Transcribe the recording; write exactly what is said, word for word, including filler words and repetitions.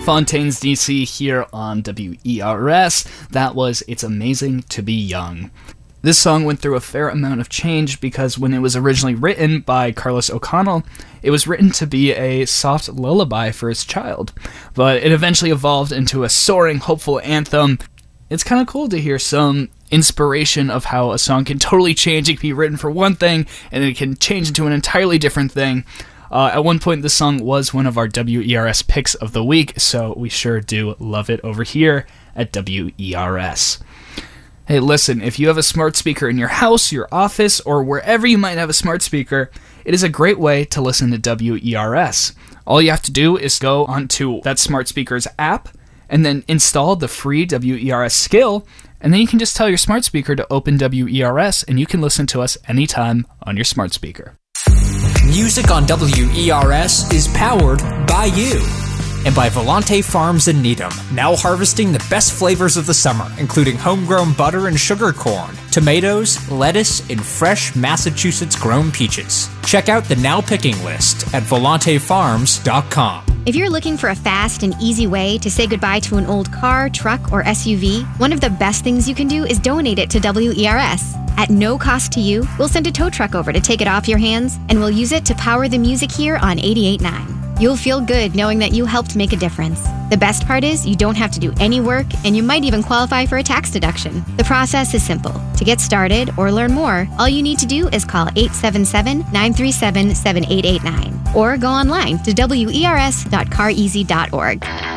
Fontaines D C here on W E R S. That was It's Amazing to Be Young. This song went through a fair amount of change because when it was originally written by Carlos O'Connell, it was written to be a soft lullaby for his child, but it eventually evolved into a soaring, hopeful anthem. It's kind of cool to hear some inspiration of how a song can totally change. It can be written for one thing, and it can change into an entirely different thing. Uh, at one point, this song was one of our W E R S picks of the week, so we sure do love it over here at W E R S. Hey, listen, if you have a smart speaker in your house, your office, or wherever you might have a smart speaker, it is a great way to listen to W E R S. All you have to do is go onto that smart speaker's app, and then install the free W E R S skill, and then you can just tell your smart speaker to open W E R S, and you can listen to us anytime on your smart speaker. Music on W E R S is powered by you and by Volante Farms in Needham, now harvesting the best flavors of the summer, including homegrown butter and sugar corn, tomatoes, lettuce, and fresh Massachusetts-grown peaches. Check out the now picking list at volante farms dot com. If you're looking for a fast and easy way to say goodbye to an old car, truck, or S U V, one of the best things you can do is donate it to W E R S. At no cost to you, we'll send a tow truck over to take it off your hands, and we'll use it to power the music here on eighty-eight point nine. You'll feel good knowing that you helped make a difference. The best part is you don't have to do any work, and you might even qualify for a tax deduction. The process is simple. To get started or learn more, all you need to do is call eight seven seven, nine three seven, seven eight eight nine or go online to W E R S dot car easy dot org.